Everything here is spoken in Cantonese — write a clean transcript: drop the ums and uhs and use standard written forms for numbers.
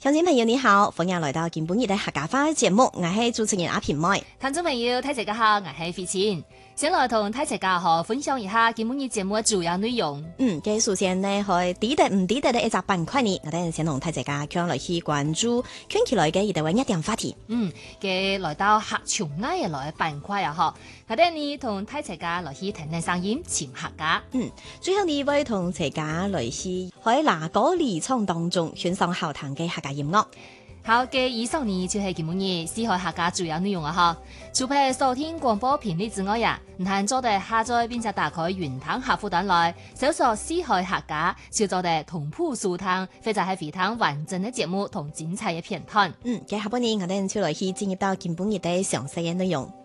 鄉親朋友你好，歡迎來到今晡日的客家話節目，我係主持人阿平妹。 聽眾朋友，大家好，我係費錢，先來同大家好分享一下今晡日節目嘅主要內容。 嘅首先呢，係抵得唔抵得的一集板塊呢，我哋先同大家強來去關注近期來嘅一啲一點話題。 嘅來到客場內嘅來板塊啊，嗬，我哋呢同大家來去聽聽聲音，潛客家。 最後呢會同大家來去喺哪個離場當中選上好聽嘅客家音樂。 好嘅，以上呢就係今晡日四海客家主要內容啊！嗬，除咗收聽廣播頻率之外呀，唔係做得下載並且打開雲端客戶端來搜索四海客家，就做得同步收聽，或者係非常完整嘅節目同精彩嘅片段。 嘅下半年我哋就來去進入到今晡日的詳細嘅內容。